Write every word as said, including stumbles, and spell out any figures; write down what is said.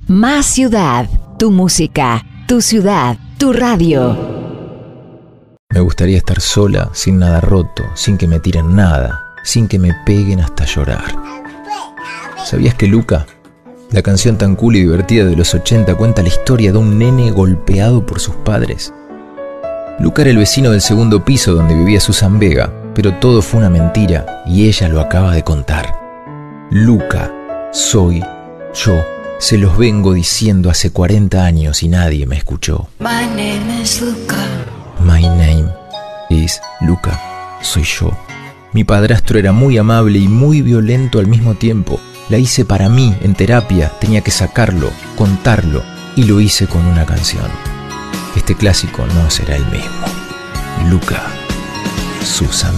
Más ciudad, tu música, tu ciudad, tu radio. Me gustaría estar sola, sin nada roto, sin que me tiren nada, sin que me peguen hasta llorar. ¿Sabías que Luca, la canción tan cool y divertida de los ochenta, cuenta la historia de un nene golpeado por sus padres? Luca era el vecino del segundo piso donde vivía Susan Vega, pero todo fue una mentira y ella lo acaba de contar. Luca, soy yo. Se los vengo diciendo hace cuarenta años y nadie me escuchó. My name is Luca. My name is Luca. Soy yo. Mi padrastro era muy amable y muy violento al mismo tiempo. La hice para mí, en terapia. Tenía que sacarlo, contarlo, y lo hice con una canción. Este clásico no será el mismo. Luca, Susan